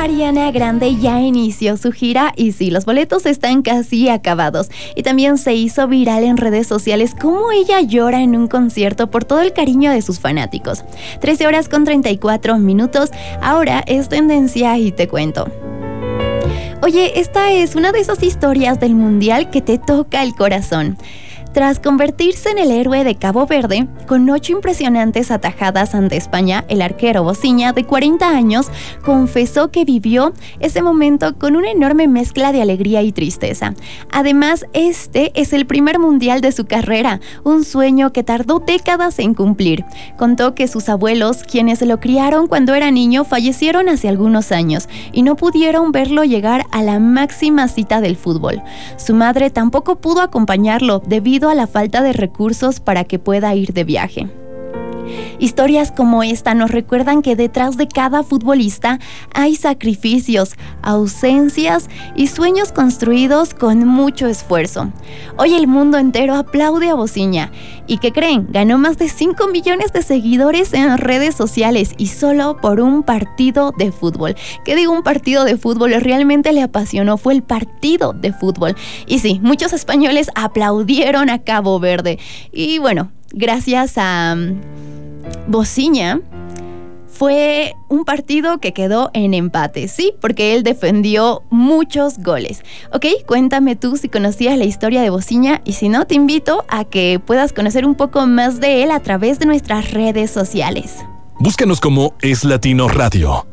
Ariana Grande ya inició su gira y sí, los boletos están casi acabados. Y también se hizo viral en redes sociales cómo ella llora en un concierto por todo el cariño de sus fanáticos. 13 horas con 34 minutos, ahora es tendencia y te cuento. Oye, esta es una de esas historias del mundial que te toca el corazón. Tras convertirse en el héroe de Cabo Verde, con 8 impresionantes atajadas ante España, el arquero Bociña, de 40 años, confesó que vivió ese momento con una enorme mezcla de alegría y tristeza. Además, este es el primer mundial de su carrera, un sueño que tardó décadas en cumplir. Contó que sus abuelos, quienes lo criaron cuando era niño, fallecieron hace algunos años y no pudieron verlo llegar a la máxima cita del fútbol. Su madre tampoco pudo acompañarlo debido a la falta de recursos para que pueda ir de viaje. Historias como esta nos recuerdan que detrás de cada futbolista hay sacrificios, ausencias y sueños construidos con mucho esfuerzo. Hoy el mundo entero aplaude a Bociña. ¿Y qué creen? Ganó más de 5 millones de seguidores en redes sociales y solo por un partido de fútbol. ¿Qué digo un partido de fútbol? Realmente le apasionó, fue el partido de fútbol. Y sí, muchos españoles aplaudieron a Cabo Verde. Y bueno, gracias a Bociña fue un partido que quedó en empate, sí, porque él defendió muchos goles. Ok, cuéntame tú si conocías la historia de Bociña y si no, te invito a que puedas conocer un poco más de él a través de nuestras redes sociales. Búscanos como Es Latino Radio.